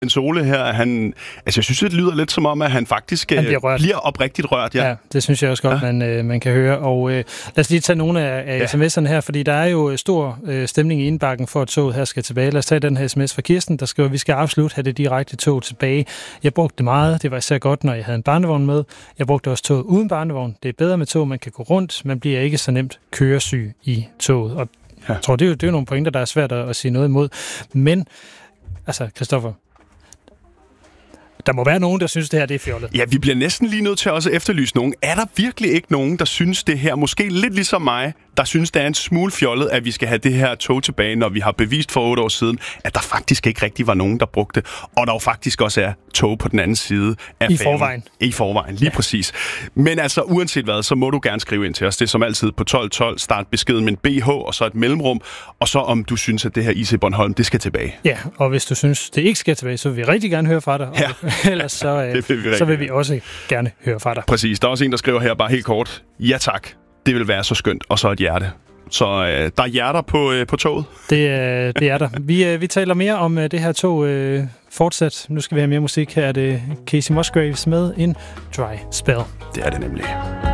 Sole her, jeg synes, det lyder lidt som om, at han faktisk bliver oprigtigt rørt. Ja, det synes jeg også godt, man kan høre. Og lad os lige tage nogle af sms'erne her, fordi der er jo stor stemning i indbakken for, at toget her skal tilbage. Lad os tage den her sms fra Kirsten, der skriver, at vi skal absolut have det direkte tog tilbage. Jeg brugte det meget. Det var især godt, når jeg havde en barnevogn med. Jeg brugte også toget uden barnevogn. Det er bedre med tog, man kan gå rundt. Man bliver ikke så nemt køresyg i toget. Og jeg tror, det er jo nogle pointer, der er svært at sige noget imod. Men, altså, Christoffer, der må være nogen, der synes, det her det er fjollet. Ja, vi bliver næsten lige nødt til også at efterlyse nogen. Er der virkelig ikke nogen, der synes det her, måske lidt ligesom mig, der synes, det er en smule fjollet, at vi skal have det her tog tilbage, når vi har bevist for 8 år siden, at der faktisk ikke rigtig var nogen, der brugte det, og der jo faktisk også er tog på den anden side af færgen. I forvejen, lige præcis. Men altså, uanset hvad, så må du gerne skrive ind til os. Det er som altid på 1212, start beskeden med en BH, og så et mellemrum, og så om du synes, at det her IC Bornholm, det skal tilbage. Ja, og hvis du synes, det ikke skal tilbage, så vil vi rigtig gerne høre fra dig. Ja. Ellers så vil vi også gerne høre fra dig. Præcis. Der er også en, der skriver her bare helt kort. Ja tak, det vil være så skønt. Og så et hjerte. Så der er hjerter på toget. Det er der. Vi taler mere om det her tog fortsat. Nu skal vi have mere musik. Her er det Casey Musgraves med en Dry Spell. Det er det nemlig.